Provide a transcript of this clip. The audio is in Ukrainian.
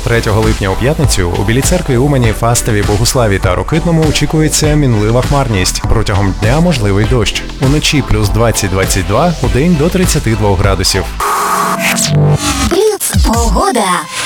3 липня у п'ятницю у Білій Церкві, Умані, Фастові, Богуславі та Рокитному очікується мінлива хмарність. Протягом дня можливий дощ. Уночі плюс 20-22, удень до 32 градусів. Бліц погода.